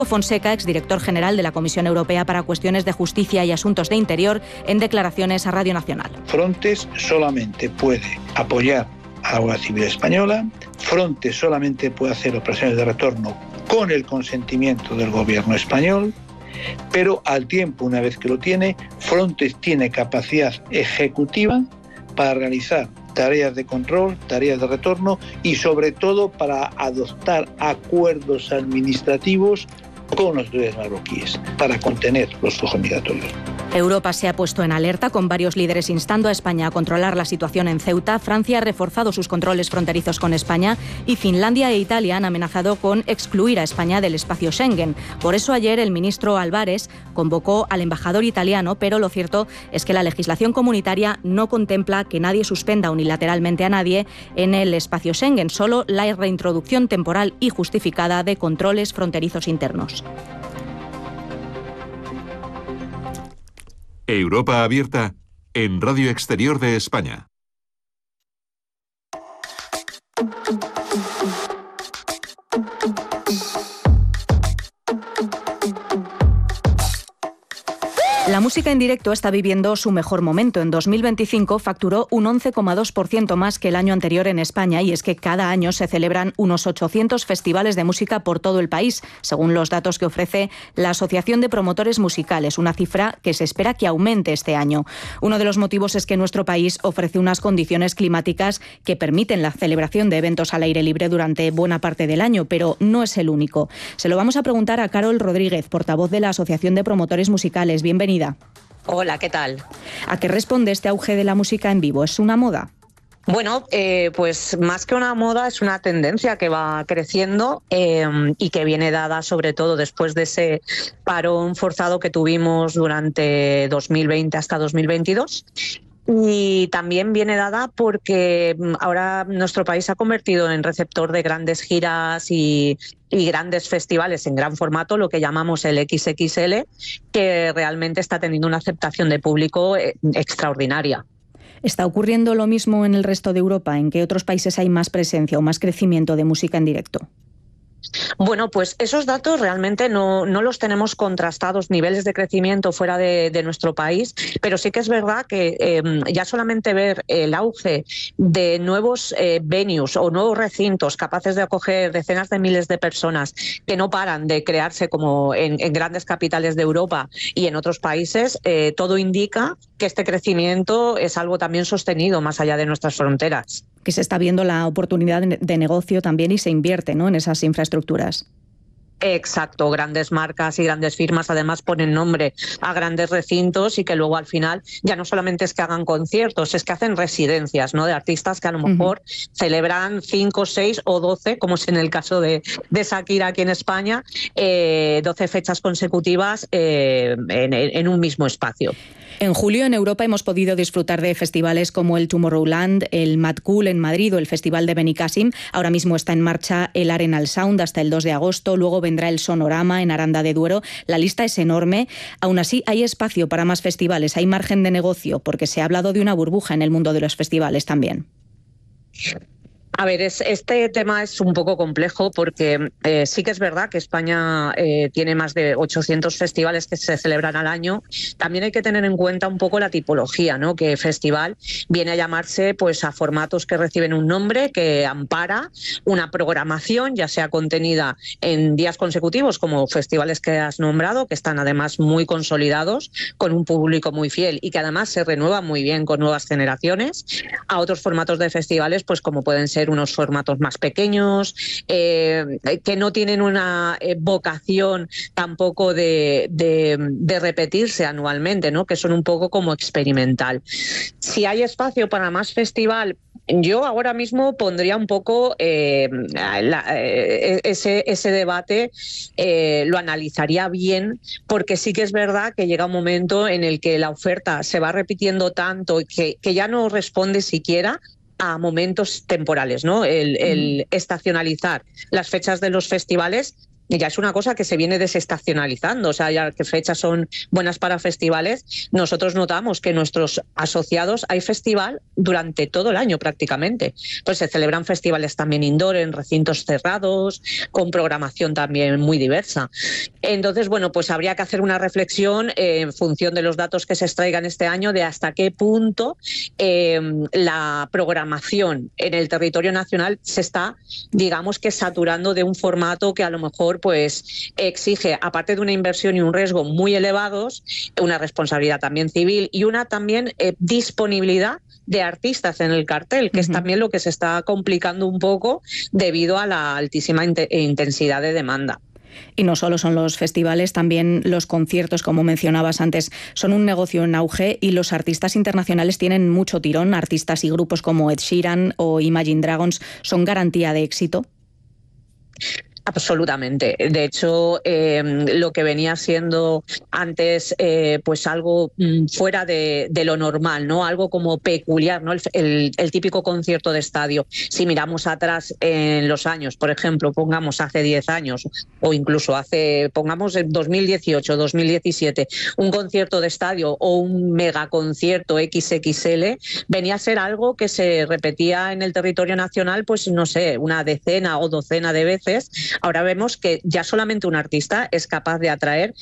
Fonseca, exdirector general de la Comisión Europea para Cuestiones de Justicia y Asuntos de Interior, en declaraciones a Radio Nacional. Frontex solamente puede apoyar a la Guardia Civil Española, Frontex solamente puede hacer operaciones de retorno con el consentimiento del gobierno español, pero al tiempo, una vez que lo tiene, Frontex tiene capacidad ejecutiva para realizar tareas de control, tareas de retorno y sobre todo para adoptar acuerdos administrativos con los autoridades marroquíes para contener los flujos migratorios. Europa se ha puesto en alerta, con varios líderes instando a España a controlar la situación en Ceuta. Francia ha reforzado sus controles fronterizos con España y Finlandia e Italia han amenazado con excluir a España del espacio Schengen. Por eso ayer el ministro Álvarez convocó al embajador italiano, pero lo cierto es que la legislación comunitaria no contempla que nadie suspenda unilateralmente a nadie en el espacio Schengen, solo la reintroducción temporal y justificada de controles fronterizos internos. Europa Abierta en Radio Exterior de España. La música en directo está viviendo su mejor momento. En 2025 facturó un 11,2% más que el año anterior en España, y es que cada año se celebran unos 800 festivales de música por todo el país, según los datos que ofrece la Asociación de Promotores Musicales, una cifra que se espera que aumente este año. Uno de los motivos es que nuestro país ofrece unas condiciones climáticas que permiten la celebración de eventos al aire libre durante buena parte del año, pero no es el único. Se lo vamos a preguntar a Carol Rodríguez, portavoz de la Asociación de Promotores Musicales. Bienvenida. Hola, ¿qué tal? ¿A qué responde este auge de la música en vivo? ¿Es una moda? Bueno, pues más que una moda, es una tendencia que va creciendo y que viene dada sobre todo después de ese parón forzado que tuvimos durante 2020 hasta 2022. Y también viene dada porque ahora nuestro país se ha convertido en receptor de grandes giras y grandes festivales en gran formato, lo que llamamos el XXL, que realmente está teniendo una aceptación de público extraordinaria. ¿Está ocurriendo lo mismo en el resto de Europa? ¿En qué otros países hay más presencia o más crecimiento de música en directo? Bueno, pues esos datos realmente no los tenemos contrastados, niveles de crecimiento fuera de nuestro país, pero sí que es verdad que ya solamente ver el auge de nuevos venues o nuevos recintos capaces de acoger decenas de miles de personas que no paran de crearse como en grandes capitales de Europa y en otros países, todo indica que este crecimiento es algo también sostenido más allá de nuestras fronteras. Que se está viendo la oportunidad de negocio también y se invierte, ¿no?, en esas infraestructuras. Exacto, grandes marcas y grandes firmas además ponen nombre a grandes recintos y que luego al final ya no solamente es que hagan conciertos, es que hacen residencias, ¿no?, de artistas que a lo mejor celebran 5, 6 o 12, como es en el caso de Shakira aquí en España, 12 fechas consecutivas en un mismo espacio. En julio en Europa hemos podido disfrutar de festivales como el Tomorrowland, el Mad Cool en Madrid o el Festival de Benicàssim. Ahora mismo está en marcha el Arenal Sound hasta el 2 de agosto, luego vendrá el Sonorama en Aranda de Duero. La lista es enorme. Aún así hay espacio para más festivales, hay margen de negocio, porque se ha hablado de una burbuja en el mundo de los festivales también. A ver, este tema es un poco complejo porque sí que es verdad que España tiene más de 800 festivales que se celebran al año. También hay que tener en cuenta un poco la tipología, ¿no?, que festival viene a llamarse pues a formatos que reciben un nombre que ampara una programación, ya sea contenida en días consecutivos, como festivales que has nombrado, que están además muy consolidados, con un público muy fiel y que además se renuevan muy bien con nuevas generaciones, a otros formatos de festivales, pues como pueden ser unos formatos más pequeños, que no tienen una vocación tampoco de repetirse anualmente, ¿no?, que son un poco como experimental. Si hay espacio para más festival, yo ahora mismo pondría un poco ese debate, lo analizaría bien, porque sí que es verdad que llega un momento en el que la oferta se va repitiendo tanto que ya no responde siquiera a momentos temporales, ¿no? El estacionalizar las fechas de los festivales ya es una cosa que se viene desestacionalizando, o sea, ya que fechas son buenas para festivales, nosotros notamos que nuestros asociados hay festival durante todo el año prácticamente. Pues se celebran festivales también indoor en recintos cerrados, con programación también muy diversa. Entonces, bueno, pues habría que hacer una reflexión en función de los datos que se extraigan este año de hasta qué punto la programación en el territorio nacional se está, digamos que saturando de un formato que a lo mejor pues exige, aparte de una inversión y un riesgo muy elevados, una responsabilidad también civil y una también disponibilidad de artistas en el cartel, que es también lo que se está complicando un poco debido a la altísima intensidad de demanda. Y no solo son los festivales, también los conciertos, como mencionabas antes, son un negocio en auge y los artistas internacionales tienen mucho tirón. Artistas y grupos como Ed Sheeran o Imagine Dragons son garantía de éxito. Absolutamente. De hecho, lo que venía siendo antes pues algo fuera de lo normal, ¿no? Algo como peculiar, ¿no? El típico concierto de estadio. Si miramos atrás en los años, por ejemplo, pongamos hace 10 años o incluso pongamos en 2018, 2017, un concierto de estadio o un megaconcierto XXL venía a ser algo que se repetía en el territorio nacional, pues no sé, una decena o docena de veces. Ahora vemos que ya solamente un artista es capaz de atraer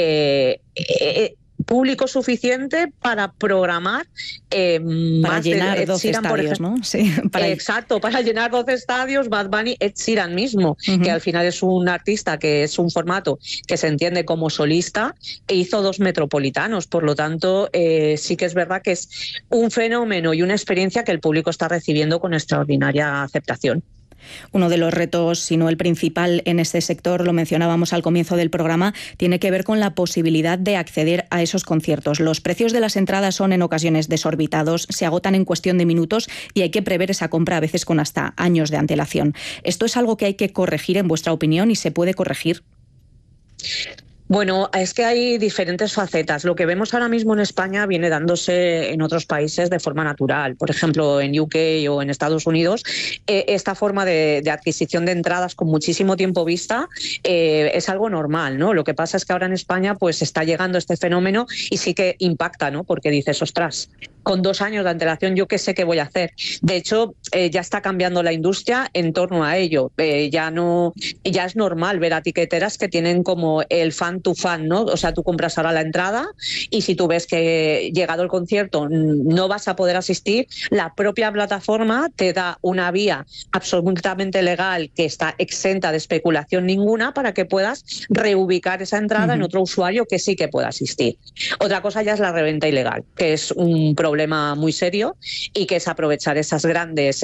público suficiente para programar para más llenar de 12 Sheeran, estadios, ¿no? Sí, Exacto, para llenar 12 estadios, Bad Bunny, Ed Sheeran mismo, que al final es un artista que es un formato que se entiende como solista e hizo 2 metropolitanos, por lo tanto sí que es verdad que es un fenómeno y una experiencia que el público está recibiendo con extraordinaria aceptación. Uno de los retos, si no el principal en este sector, lo mencionábamos al comienzo del programa, tiene que ver con la posibilidad de acceder a esos conciertos. Los precios de las entradas son en ocasiones desorbitados, se agotan en cuestión de minutos y hay que prever esa compra a veces con hasta años de antelación. ¿Esto es algo que hay que corregir en vuestra opinión y se puede corregir? Bueno, es que hay diferentes facetas. Lo que vemos ahora mismo en España viene dándose en otros países de forma natural. Por ejemplo, en UK o en Estados Unidos, esta forma de adquisición de entradas con muchísimo tiempo vista es algo normal, ¿no? Lo que pasa es que ahora en España pues está llegando este fenómeno y sí que impacta, ¿no? Porque dices, ostras, con 2 años de antelación, ¿yo qué sé qué voy a hacer? De hecho, ya está cambiando la industria en torno a ello. Ya es normal ver a tiqueteras que tienen como el fan to fan, ¿no? O sea, tú compras ahora la entrada y si tú ves que llegado el concierto no vas a poder asistir, la propia plataforma te da una vía absolutamente legal que está exenta de especulación ninguna para que puedas reubicar esa entrada en otro usuario que sí que pueda asistir. Otra cosa ya es la reventa ilegal, que es un problema muy serio y que es aprovechar esas grandes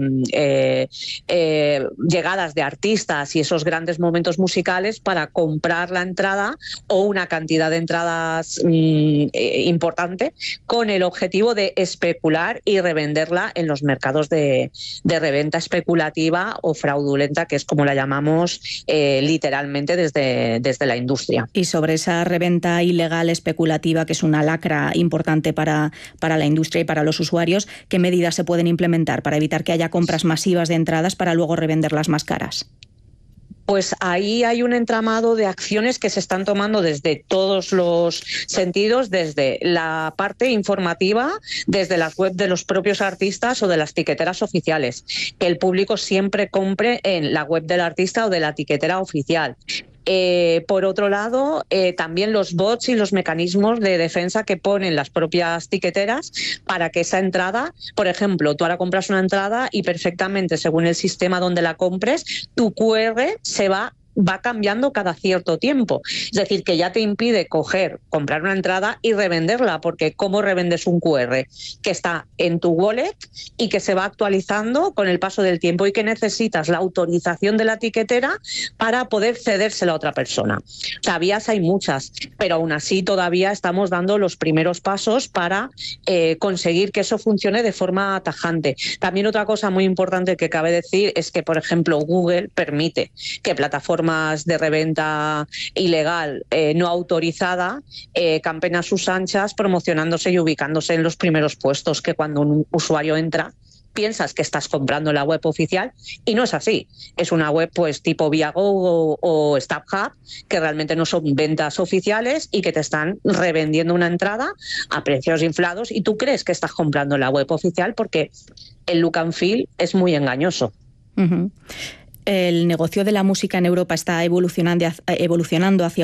llegadas de artistas y esos grandes momentos musicales para comprar la entrada o una cantidad de entradas importante con el objetivo de especular y revenderla en los mercados de reventa especulativa o fraudulenta, que es como la llamamos literalmente desde la industria. Y sobre esa reventa ilegal especulativa, que es una lacra importante para la industria y para los usuarios, ¿qué medidas se pueden implementar para evitar que haya compras masivas de entradas para luego revenderlas más caras? Pues ahí hay un entramado de acciones que se están tomando desde todos los sentidos, desde la parte informativa, desde las web de los propios artistas o de las tiqueteras oficiales. Que el público siempre compre en la web del artista o de la tiquetera oficial. Por otro lado, también los bots y los mecanismos de defensa que ponen las propias tiqueteras para que esa entrada, por ejemplo, tú ahora compras una entrada y perfectamente según el sistema donde la compres, tu QR va cambiando cada cierto tiempo. Es decir, que ya te impide comprar una entrada y revenderla, porque ¿cómo revendes un QR? Que está en tu wallet y que se va actualizando con el paso del tiempo y que necesitas la autorización de la tiquetera para poder cedérsela a otra persona. O sea, vías hay muchas, pero aún así todavía estamos dando los primeros pasos para conseguir que eso funcione de forma tajante. También otra cosa muy importante que cabe decir es que, por ejemplo, Google permite que plataformas de reventa ilegal no autorizada campen a sus anchas promocionándose y ubicándose en los primeros puestos, que cuando un usuario entra piensas que estás comprando la web oficial y no es así. Es una web pues tipo Viago o StubHub, que realmente no son ventas oficiales y que te están revendiendo una entrada a precios inflados y tú crees que estás comprando la web oficial porque el look and feel es muy engañoso. El negocio de la música en Europa está evolucionando hacia